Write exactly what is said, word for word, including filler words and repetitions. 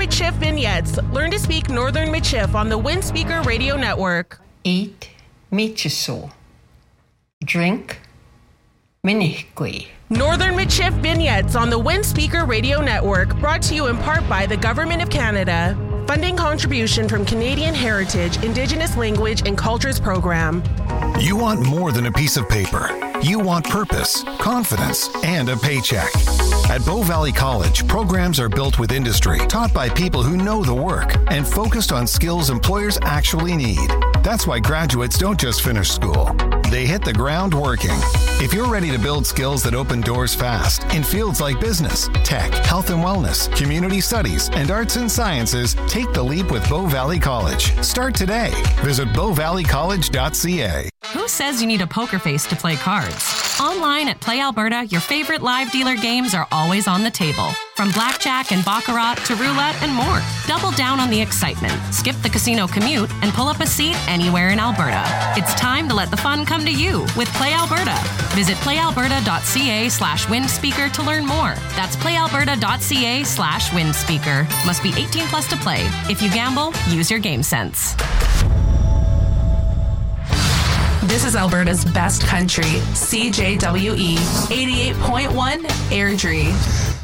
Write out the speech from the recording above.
Michif vignettes. Learn to speak Northern Michif on the WinSpeaker Radio Network. Eat Michiso. Drink Minihkui. Northern Michif vignettes on the WinSpeaker Radio Network, brought to you in part by the Government of Canada. Funding contribution from Canadian Heritage, Indigenous Language and Cultures Program. You want more than a piece of paper. You want purpose, confidence, and a paycheck. At Bow Valley College, programs are built with industry, taught by people who know the work, and focused on skills employers actually need. That's why graduates don't just finish school. They hit the ground working. If you're ready to build skills that open doors fast in fields like business, tech, health and wellness, community studies, and arts and sciences, take the leap with Bow Valley College. Start today. Visit bow valley college dot c a. Who says you need a poker face to play cards? Online at Play Alberta, your favorite live dealer games are always on the table. From blackjack and baccarat to roulette and more. Double down on the excitement. Skip the casino commute and pull up a seat anywhere in Alberta. It's time to let the fun come to you with Play Alberta. Visit playalberta.ca slash windspeaker to learn more. That's playalberta.ca slash windspeaker. Must be eighteen plus to play. If you gamble, use your game sense. This is Alberta's best country, C J W E eighty-eight point one Airdrie.